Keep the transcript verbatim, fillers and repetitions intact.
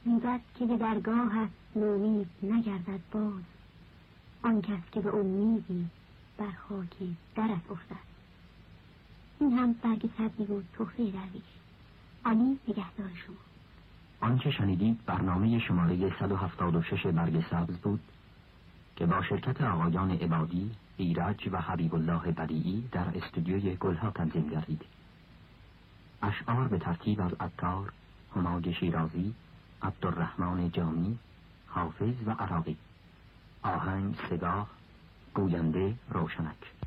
میبد که به درگاهت نومید نگردد باز، آن کس که به امیدی بر خاک درت افتد. این هم برگ سبزی بود تحفه درویش. عالی نگهدار شما. آنچه شنیدید برنامه شماره صد و هفتاد و شش برگ سبز بود که با شرکت آقایان عبادی، ایرج و حبیب الله بدیعی در استودیوی گلها تنظیم گردید. اشعار به ترتیب از عطار، همای شیرازی، عبدالرحمن جامی، حافظ و عراقی. آهنگ سگاه، گوینده روشنک.